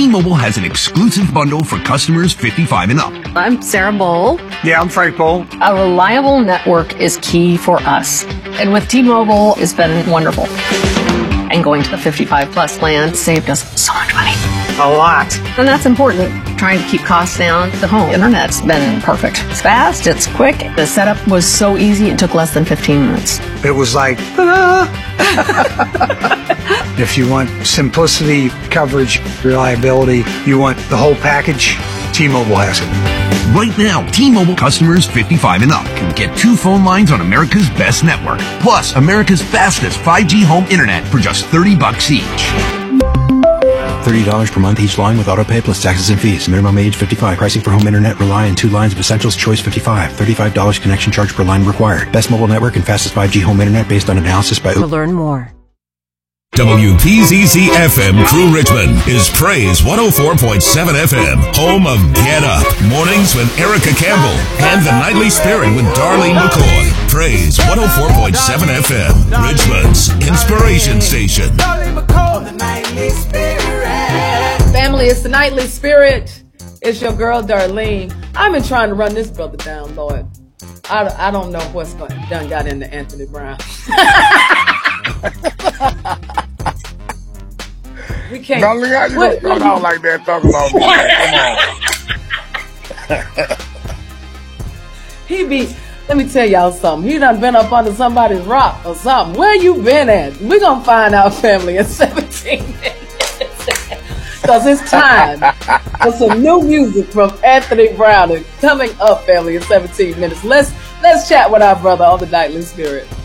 T-Mobile has an exclusive bundle for customers 55 and up. I'm Sarah Bowl. Yeah, I'm Frank Bowl. A reliable network is key for us. And with T-Mobile, it's been wonderful. And going to the 55 plus plan saved us so much money. A lot. And that's important. Trying to keep costs down. The home internet's been perfect. It's fast, it's quick. The setup was so easy, it took less than 15 minutes. It was like, ta-da! If you want simplicity, coverage, reliability, you want the whole package, T-Mobile has it. Right now, T-Mobile customers 55 and up can get 2 phone lines on America's best network, plus America's fastest 5G home internet for just $30 each. $30 per month each line with autopay plus taxes and fees. Minimum age 55. Pricing for home internet rely on 2 lines of Essentials Choice 55. $35 connection charge per line required. Best mobile network and fastest 5G home internet based on analysis by To learn more. WPZZ-FM Crew Richmond is Praise 104.7 FM, home of Get Up, mornings with Erica Campbell, and The Nightly Spirit with Darlene McCoy. Praise 104.7 FM, Richmond's inspiration station. Family, it's The Nightly Spirit. It's your girl, Darlene. I've been trying to run this brother down, Lord. I don't know what's done got into Anthony Brown. We can't. Darling, how you going out like that talking about me? Let me tell y'all something. He done been up under somebody's rock or something. Where you been at? We're going to find out, family, in 17 minutes. Because it's time for some new music from Anthony Brown. And coming up, family, in 17 minutes. Let's chat with our brother on The Nightly Spirit.